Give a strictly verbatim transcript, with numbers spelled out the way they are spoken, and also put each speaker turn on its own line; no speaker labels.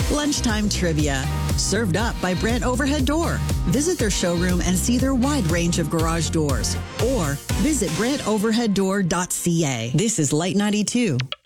Lunchtime trivia, served up by Brent Overhead Door. Visit their showroom and see their wide range of garage doors. Or visit brent overhead door dot c a. This is Light ninety-two.